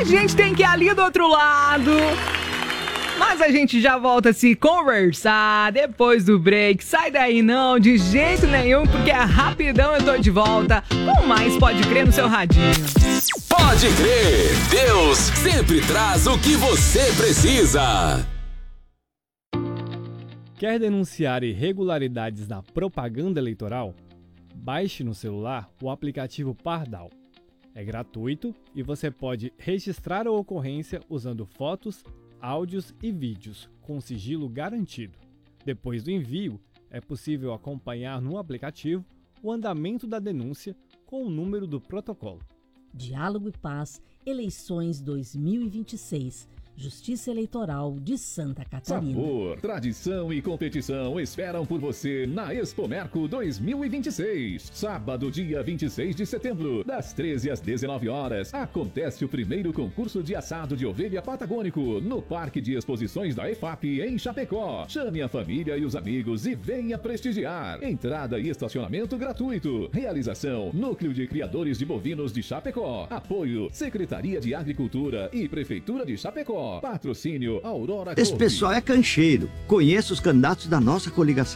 A gente tem que ir ali do outro lado. Mas a gente já volta a se conversar depois do break. Sai daí não, de jeito nenhum, porque é rapidão, eu tô de volta com mais Pode Crer no seu radinho. Pode crer, Deus sempre traz o que você precisa. Quer denunciar irregularidades na propaganda eleitoral? Baixe no celular o aplicativo Pardal. É gratuito e você pode registrar a ocorrência usando fotos, áudios e vídeos com sigilo garantido. Depois do envio, é possível acompanhar no aplicativo o andamento da denúncia com o número do protocolo. Diálogo e Paz, eleições 2026. Justiça Eleitoral de Santa Catarina. Sabor, tradição e competição esperam por você na Expomerco 2026. Sábado, dia 26 de setembro, das 13 às 19 horas, acontece o primeiro concurso de assado de ovelha patagônico no Parque de Exposições da EFAP em Chapecó. Chame a família e os amigos e venha prestigiar. Entrada e estacionamento gratuito. Realização: Núcleo de Criadores de Bovinos de Chapecó. Apoio: Secretaria de Agricultura e Prefeitura de Chapecó. Patrocínio Aurora. Esse pessoal é cancheiro. Conheço os candidatos da nossa coligação.